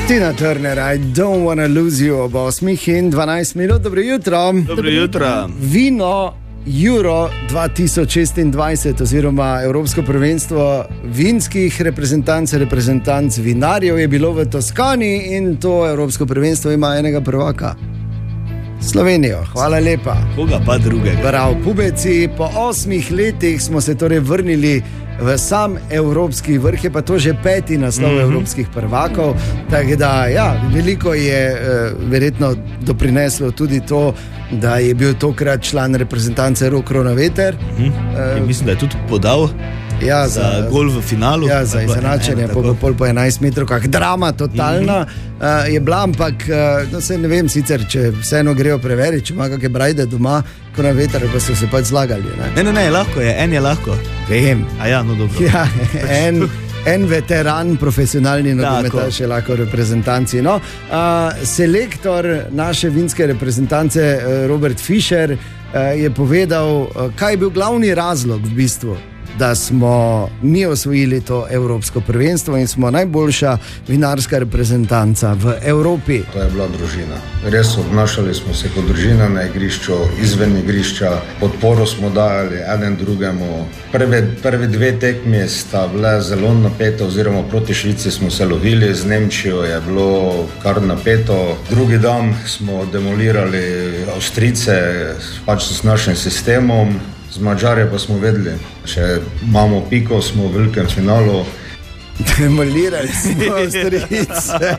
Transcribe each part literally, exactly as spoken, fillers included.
Tina Turner, I don't wanna lose you ob osmih in dvanajst minut. Dobro jutro. Dobro jutro. Vino Euro dva tisoč šestindvajset oziroma Evropsko prvenstvo vinskih reprezentanc, reprezentanc vinarjev je bilo v Toskani in to Evropsko prvenstvo ima enega prvaka. Slovenijo, hvala lepa. Koga pa drugega? Prav, pubeci, po osmih letih smo se torej vrnili v sam evropski vrh, je pa to že peti naslov mm-hmm. evropskih prvakov, tako da ja, veliko je eh, verjetno doprineslo tudi to, da je bil tokrat član reprezentance Rok Kronaveter. Mm-hmm. Eh, mislim, da je tudi podal ja, za, za gol v finalu. Ja, za izenačenje, pol, pol po enajst metrov, kak drama totalna mm-hmm. uh, je bila, ampak uh, no, se ne vem sicer, če vseeno grejo preveriti, če ima kakšne brajde doma, Kronaveter, pa so se pač zlagali. Ne? ne, ne, ne, lahko je, en je lahko. Vem. A ja, no dobro. Ja, en, en veteran, profesionalni nogometaš je lahko v reprezentanci. No, uh, selektor naše vinske reprezentance uh, Robert Fischer uh, je povedal, uh, kaj je bil glavni razlog v bistvu, da smo mi osvojili to evropsko prvenstvo in smo najboljša vinarska reprezentanca v Evropi. To je bila družina. Res obnašali smo se kot družina na igrišču, izven igrišča, podporo smo dajali eden drugemu. Prve, prve dve tekmi sta bile zelo napete, oziroma proti Švici smo se lovili, z Nemčijo je bilo kar napeto. Drugi dan smo demolirali Avstrijce pač s našim sistemom. Z Mađarje pa smo vedeli, če imamo piko, smo v velikem finalu. Demolirali smo Avstrijce.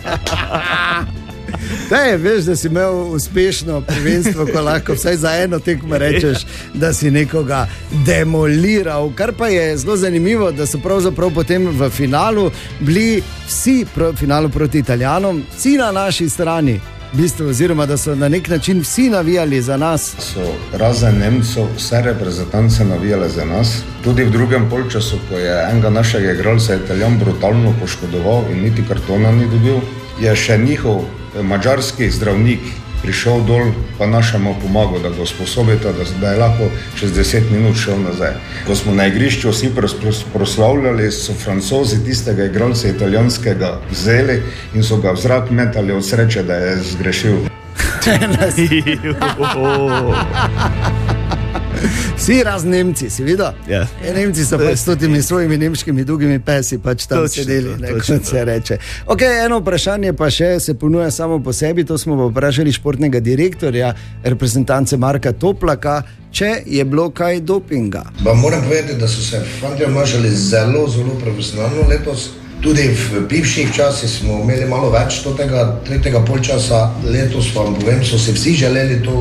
Daj, veš, da si imel uspešno prvenstvo, ko lahko vsaj za eno tekmo rečeš, da si nekoga demoliral. Kar pa je zelo zanimivo, da so pravzaprav potem v finalu bili vsi, v finalu proti Italijanom, vsi na naši strani. Bistvo, oziroma, da so na nek način vsi navijali za nas. So razen Nemcev vse reprezentance navijale za nas. Tudi v drugem polčasu, ko je enega našega igralca Italijan brutalno poškodoval in niti kartona ni dobil, je še njihov mađarski zdravnik prišel dol, pa našemu pomagal, da ga usposobita, da, da je lahko čez deset minut šel nazaj. Ko smo na igrišču vsi proslavljali, so Francozi tistega igralca italijanskega vzeli in so ga v zrak metali od sreče, da je zgrešil. Vsi razni Nemci, si videl? Ja. E, Nemci so pač s totimi svojimi nemškimi dolgimi pesi pač tam točno, sedeli, ne, kot se reče. Ok, eno vprašanje pa še se ponuja samo po sebi, to smo pa vprašali športnega direktorja reprezentance Marka Toplaka, če je bilo kaj dopinga. Ba moram povedati, da so se fantje obnašali zelo, zelo profesionalno letos. Tudi v bivših časih smo imeli malo več tega tretjega polčasa, letos vam povem, so se vsi želeli to